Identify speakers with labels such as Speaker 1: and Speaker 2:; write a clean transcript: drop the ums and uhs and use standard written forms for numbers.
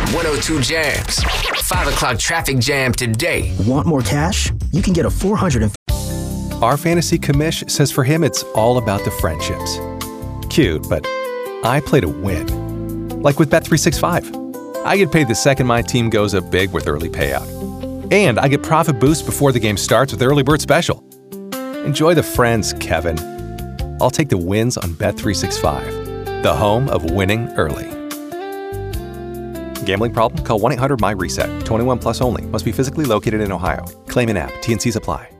Speaker 1: 102 Jams. 5 o'clock traffic jam today.
Speaker 2: Want more cash? You can get a $450.
Speaker 3: Our fantasy commish says for him it's all about the friendships. Cute, but I play to win. Like with Bet365. I get paid the second my team goes up big with early payout. And I get profit boost before the game starts with Early Bird Special. Enjoy the friends, Kevin. I'll take the wins on Bet365, the home of winning early. Gambling problem? Call 1-800-MY-RESET. 21 plus only. Must be physically located in Ohio. Claim in app. T&Cs apply.